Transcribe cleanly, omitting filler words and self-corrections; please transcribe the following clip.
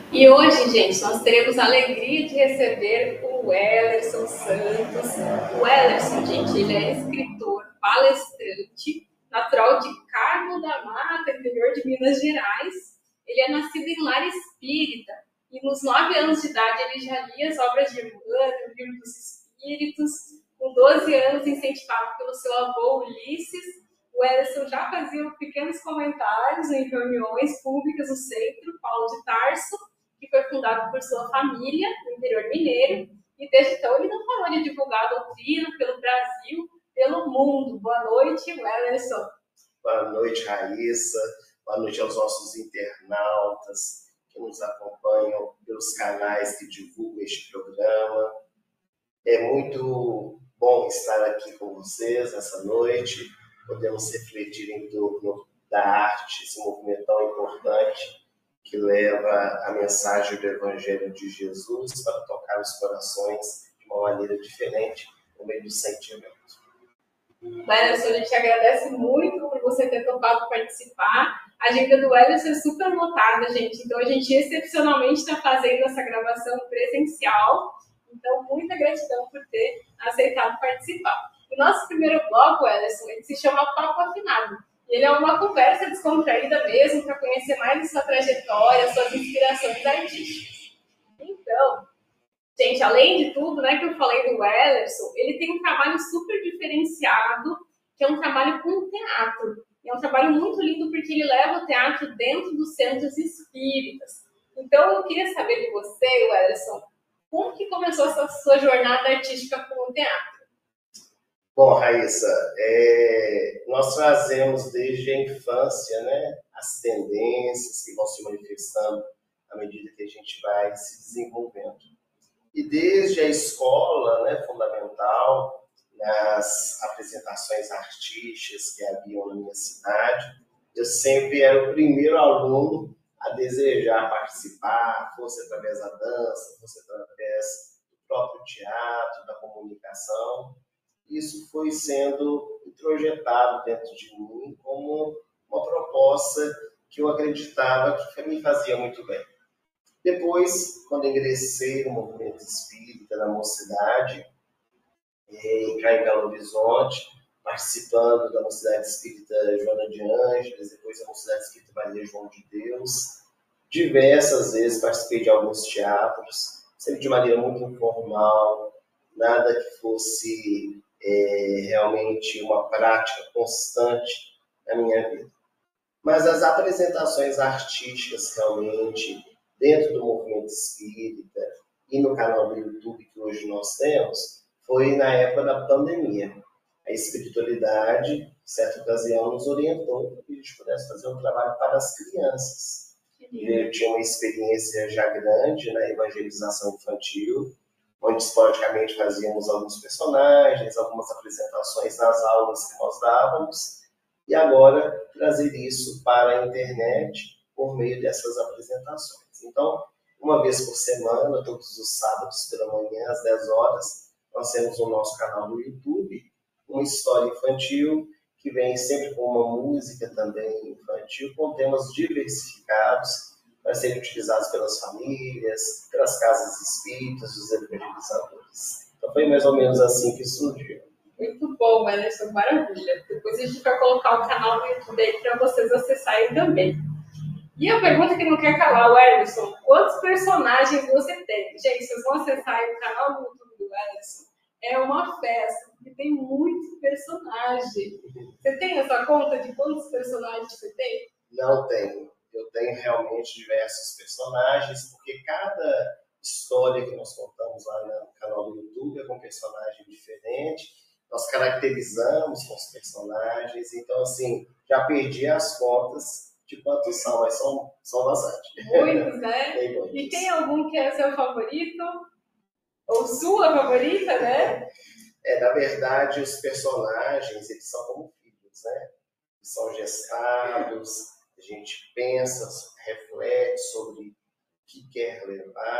E hoje, gente, nós teremos a alegria de receber o Wellerson Santos. O Wellerson, gente, ele é escritor, palestrante, natural de Carmo da Mata, interior de Minas Gerais. Ele é nascido em lar espírita e nos 9 anos de idade ele já lia as obras de Emmanuel, o Livro dos Espíritos. Com 12 anos, incentivado pelo seu avô Ulisses, o Ederson já fazia pequenos comentários em reuniões públicas no centro, Paulo de Tarso, que foi fundado por sua família no interior mineiro, e desde então ele não parou de divulgar a doutrina pelo Brasil, pelo mundo. Boa noite, Ederson. Boa noite, Raíssa. Boa noite aos nossos internautas que nos acompanham pelos canais que divulgam este programa. É muito bom estar aqui com vocês essa noite. Podemos refletir em torno da arte, esse movimento tão importante que leva a mensagem do Evangelho de Jesus para tocar os corações de uma maneira diferente, no meio do sentimento. Ederson, a gente agradece muito por você ter topado participar. A agenda do Ederson é super lotada, gente. Então, a gente excepcionalmente está fazendo essa gravação presencial. Então, muita gratidão por ter aceitado participar. O nosso primeiro bloco, Ederson, ele se chama Papo Afinado. E ele é uma conversa descontraída mesmo para conhecer mais a sua trajetória, suas inspirações artísticas. Então, gente, além de tudo, né, que eu falei do Wellerson, ele tem um trabalho super diferenciado, que é um trabalho com teatro. E é um trabalho muito lindo porque ele leva o teatro dentro dos centros espíritas. Então, eu queria saber de você, Wellerson, como que começou essa sua jornada artística com o teatro? Bom, Raíssa, nós trazemos desde a infância, né, as tendências que vão se manifestando à medida que a gente vai se desenvolvendo. E desde a escola, né, fundamental, nas apresentações artísticas que haviam na minha cidade, eu sempre era o primeiro aluno a desejar participar, fosse através da dança, fosse através do próprio teatro, da comunicação. Isso foi sendo introjetado dentro de mim como uma proposta que eu acreditava que me fazia muito bem. Depois, quando ingressei no movimento espírita na mocidade, cá em Belo Horizonte, participando da mocidade espírita Joana de Ângeles, depois da mocidade espírita Maria João de Deus, diversas vezes participei de alguns teatros, sempre de maneira muito informal, nada que fosse realmente uma prática constante na minha vida. Mas as apresentações artísticas realmente dentro do movimento espírita e no canal do YouTube que hoje nós temos, foi na época da pandemia. A espiritualidade, em certa ocasião, nos orientou para que a gente pudesse fazer um trabalho para as crianças. Eu tinha uma experiência já grande na evangelização infantil, onde esporadicamente fazíamos alguns personagens, algumas apresentações nas aulas que nós dávamos, e agora trazer isso para a internet por meio dessas apresentações. Então, uma vez por semana, todos os sábados pela manhã, às 10 horas, nós temos o nosso canal no YouTube, uma história infantil, que vem sempre com uma música também infantil, com temas diversificados, para serem utilizados pelas famílias, pelas casas espíritas, dos evangelizadores. Então, foi mais ou menos assim que surgiu. Muito bom, Ederson, maravilha. Depois a gente vai colocar o canal do YouTube aí para vocês acessarem também. E a pergunta que não quer calar, o Ederson, quantos personagens você tem? Gente, vocês vão acessar aí o canal do YouTube do Ederson, é uma festa, porque tem muito personagem. Você tem essa conta de quantos personagens você tem? Não tenho. Eu tenho realmente diversos personagens, porque cada história que nós contamos lá no canal do YouTube é com um personagem diferente. Nós caracterizamos com os personagens, então, assim, já perdi as contas de quantos são, mas são bastante. Muitos, né? Tem muitos. E tem algum que é seu favorito? Ou sua favorita, né? Na verdade, os personagens, eles são como filhos, né? Eles são gestados, a gente pensa, reflete sobre o que quer levar.